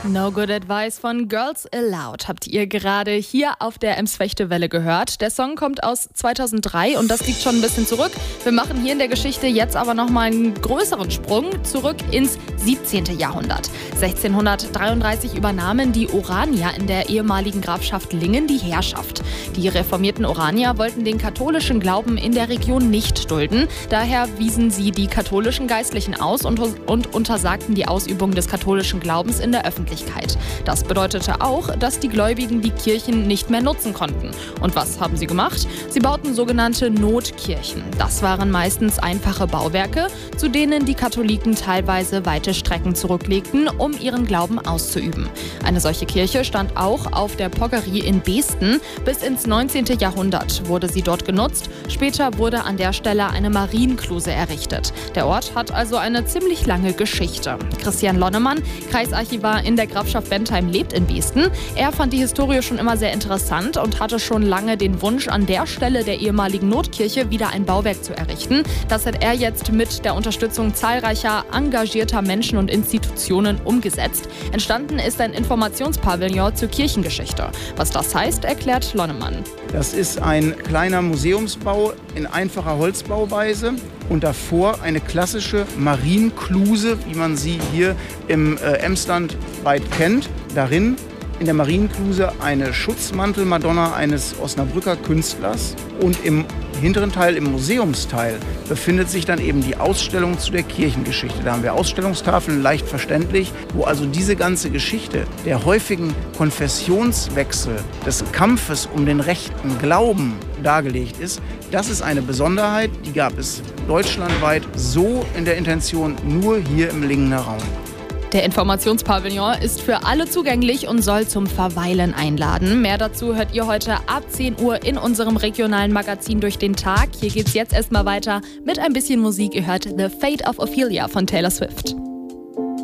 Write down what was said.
No Good Advice von Girls Aloud habt ihr gerade hier auf der Ems-Fechte-Welle gehört. Der Song kommt aus 2003 und das liegt schon ein bisschen zurück. Wir machen hier in der Geschichte jetzt aber nochmal einen größeren Sprung zurück ins 17. Jahrhundert. 1633 übernahmen die Oranier in der ehemaligen Grafschaft Lingen die Herrschaft. Die reformierten Oranier wollten den katholischen Glauben in der Region nicht dulden. Daher wiesen sie die katholischen Geistlichen aus und untersagten die Ausübung des katholischen Glaubens in der Öffentlichkeit. Das bedeutete auch, dass die Gläubigen die Kirchen nicht mehr nutzen konnten. Und was haben sie gemacht? Sie bauten sogenannte Notkirchen. Das waren meistens einfache Bauwerke, zu denen die Katholiken teilweise weite Strecken zurücklegten, um ihren Glauben auszuüben. Eine solche Kirche stand auch auf der Poggerie in Beesten. Bis ins 19. Jahrhundert wurde sie dort genutzt. Später wurde an der Stelle eine Marienkluse errichtet. Der Ort hat also eine ziemlich lange Geschichte. Christian Lonnemann, Kreisarchivar in der Grafschaft Bentheim, lebt in Beesten. Er fand die Historie schon immer sehr interessant und hatte schon lange den Wunsch, an der Stelle der ehemaligen Notkirche wieder ein Bauwerk zu errichten. Das hat er jetzt mit der Unterstützung zahlreicher engagierter Menschen und Institutionen umgesetzt. Entstanden ist ein Informationspavillon zur Kirchengeschichte. Was das heißt, erklärt Lonnemann. Das ist ein kleiner Museumsbau in einfacher Holzbauweise und davor eine klassische Marienkluse, wie man sie hier im Emsland weit kennt. Darin in der Marienkluse eine Schutzmantelmadonna eines Osnabrücker Künstlers und im hinteren Teil, im Museumsteil, befindet sich dann eben die Ausstellung zu der Kirchengeschichte. Da haben wir Ausstellungstafeln, leicht verständlich, wo also diese ganze Geschichte der häufigen Konfessionswechsel, des Kampfes um den rechten Glauben dargelegt ist. Das ist eine Besonderheit, die gab es deutschlandweit so in der Intention nur hier im Lingener Raum. Der Informationspavillon ist für alle zugänglich und soll zum Verweilen einladen. Mehr dazu hört ihr heute ab 10 Uhr in unserem regionalen Magazin Durch den Tag. Hier geht's jetzt erstmal weiter mit ein bisschen Musik. Ihr hört The Fate of Ophelia von Taylor Swift.